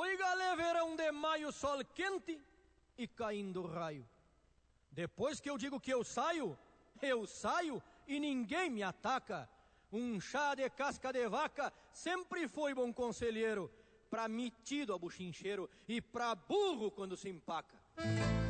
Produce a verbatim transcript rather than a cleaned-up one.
Foi galé verão de maio, sol quente e caindo raio. Depois que eu digo que eu saio, eu saio e ninguém me ataca. Um chá de casca de vaca sempre foi bom conselheiro, pra metido a buchincheiro e pra burro quando se empaca.